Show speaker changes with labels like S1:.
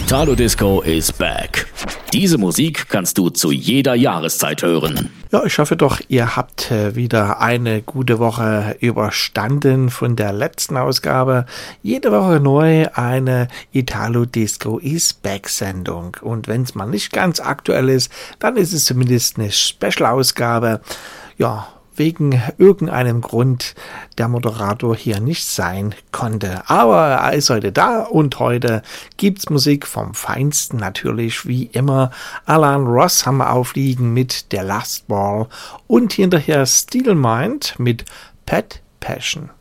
S1: Italo Disco is back. Diese Musik kannst du zu jeder Jahreszeit hören.
S2: Ja, ich hoffe doch, ihr habt wieder eine gute Woche überstanden von der letzten Ausgabe. Jede Woche neu eine Italo Disco is back Sendung. Und wenn es mal nicht ganz aktuell ist, dann ist es zumindest eine Special-Ausgabe. Ja, wegen irgendeinem Grund der Moderator hier nicht sein konnte. Aber er ist heute da und heute gibt's Musik vom Feinsten natürlich, wie immer. Alan Ross haben wir aufliegen mit Der Last Ball und hinterher Steel Mind mit Pet Passion.